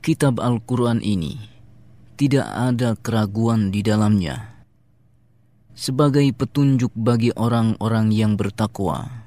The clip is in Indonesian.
kitab Al-Quran ini tidak ada keraguan di dalamnya, sebagai petunjuk bagi orang-orang yang bertakwa